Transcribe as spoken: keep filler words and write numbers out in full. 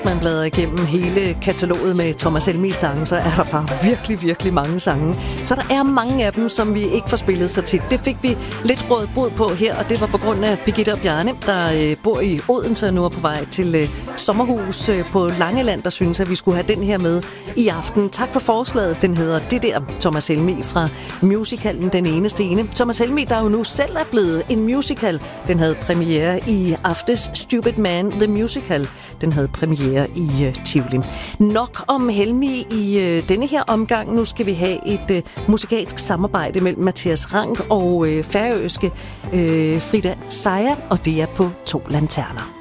Man bladrer igennem hele kataloget med Thomas Helmigs sange, så er der bare virkelig, virkelig mange sange. Så der er mange af dem, som vi ikke får spillet så tit. Det fik vi lidt råd bod på her, og det var på grund af Birgitte og Bjarne, der øh, bor i Odense og nu er på vej til øh, sommerhus øh, på Langeland, der synes, at vi skulle have den her med i aften. Tak for forslaget. Den hedder Det der, Thomas Helmig fra musicalen Den Ene Scene. Thomas Helmig, der jo nu selv er blevet en musical. Den havde premiere i aftes. Stupid Man, The Musical. Den havde premiere i uh, Tivoli. Nok om Helmig i uh, denne her omgang. Nu skal vi have et uh, musikalsk samarbejde mellem Mathias Rank og uh, færøske uh, Frida Sejer, og det er på To Lanterner.